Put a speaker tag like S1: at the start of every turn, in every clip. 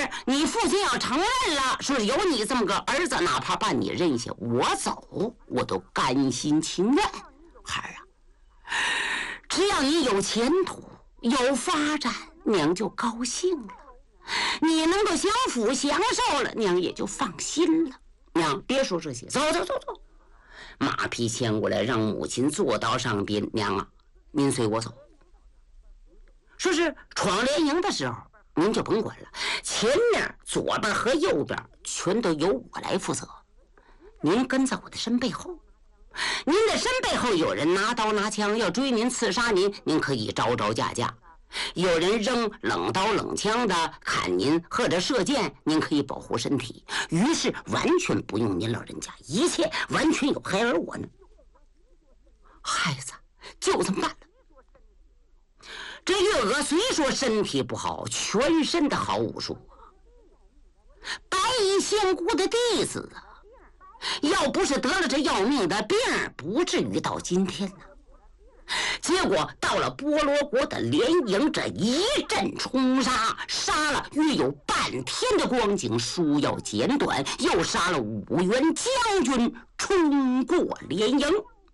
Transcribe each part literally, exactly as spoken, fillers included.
S1: 你父亲要承认了，说是有你这么个儿子，哪怕把你认下，我走我都甘心情愿。孩儿啊，只要你有前途有发展，娘就高兴了。你能够享福享受了，娘也就放心了。娘别说这些，走走走走。马匹牵过来，让母亲坐到上边。娘啊，您随我走。说是闯联营的时候，您就甭管了，前面左边和右边全都由我来负责。您跟在我的身背后，您的身背后有人拿刀拿枪要追您刺杀您，您可以招招架架；有人扔冷刀冷枪的砍您或者射箭，您可以保护身体。于是完全不用您老人家，一切完全有孩儿我呢。孩子就这么办了。这月娥虽说身体不好，全身的好武术，白衣仙姑的弟子啊，要不是得了这要命的病，不至于到今天呢。结果到了波罗国的联营，这一阵冲杀，杀了约有半天的光景，书要简短，又杀了五员将军，冲过联营，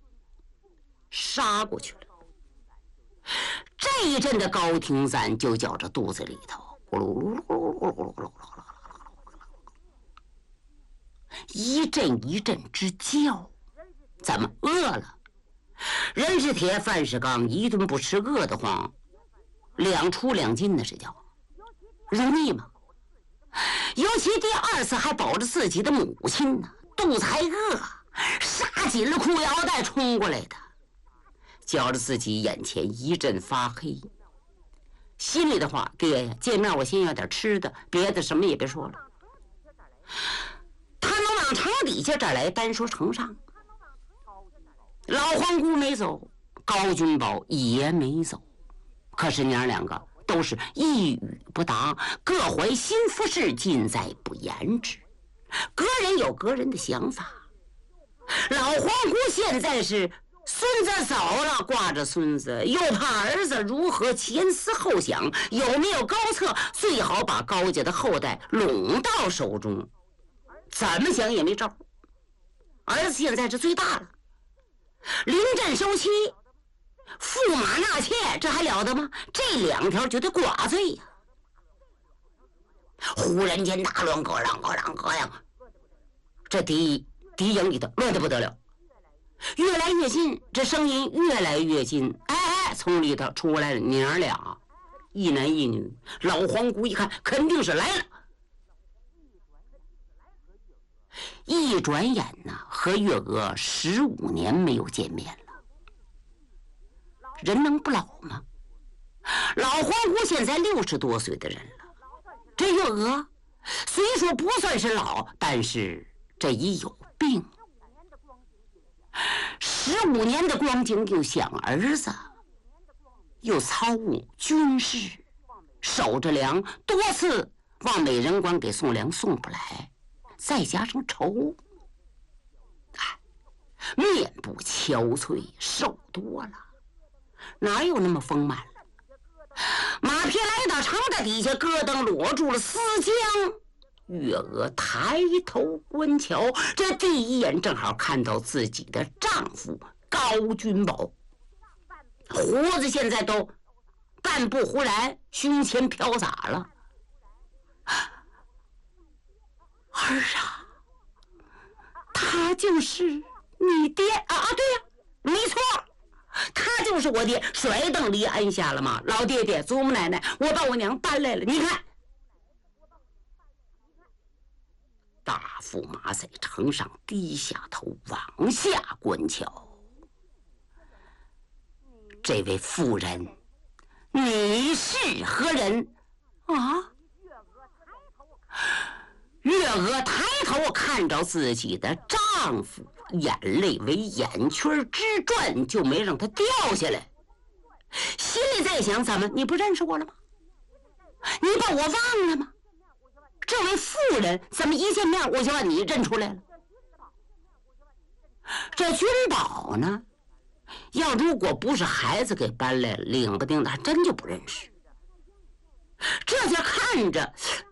S1: 杀过去了。这一阵的高亭赞就觉着肚子里头咕噜噜噜噜噜噜噜噜一阵一阵之叫，怎么饿了？人是铁，饭是钢，一顿不吃饿得慌，两出两进的是叫容易吗？尤其第二次还保着自己的母亲呢，肚子还饿，杀紧了裤腰带冲过来的，觉着自己眼前一阵发黑，心里的话，爹呀，见面我先要点吃的，别的什么也别说了。他能往城底下这儿来，单说城上，老皇姑没走，高君宝也没走，可是娘两个都是一语不答，各怀心腹事，尽在不言之。个人有个人的想法。老皇姑现在是孙子走了，挂着孙子，又怕儿子如何前思后想，有没有高策，最好把高家的后代拢到手中。怎么想也没招。儿子现在是最大了，临阵收妻，驸马纳妾，这还了得吗？这两条就得剐罪呀、啊！忽然间大乱，各让各让各让，这敌敌营里头乱得不得了，越来越近，这声音越来越近。哎哎，从里头出来了娘俩，一男一女。老皇姑一看，肯定是来了。一转眼呢，和月娥十五年没有见面了。人能不老吗？老皇姑现在六十多岁的人了，这月娥虽说不算是老，但是这已有病。十五年的光景，又想儿子，又操务军事，守着粮，多次往美人关给送粮送不来，再加上愁，哎，面部憔悴，瘦多了，哪有那么丰满了？马匹来到城的底下，咯噔裸住了丝浆。月娥抬头观瞧，这第一眼正好看到自己的丈夫高君宝，胡子现在都半不胡来，胸前飘洒了。儿啊，他就是你爹啊！啊，对呀、啊，没错，他就是我爹。甩凳离按下了吗？老爹爹、祖母奶奶，我把我娘搬来了，你看。大驸马在城上低下头往下观瞧，这位妇人，你是何人啊？月娥抬头看着自己的丈夫，眼泪为眼圈之转，就没让他掉下来。心里在想，怎么你不认识我了吗？你把我忘了吗？这位妇人怎么一见面我就把你认出来了？这君宝呢，要如果不是孩子给搬来了，领不定的还真就不认识。这就看着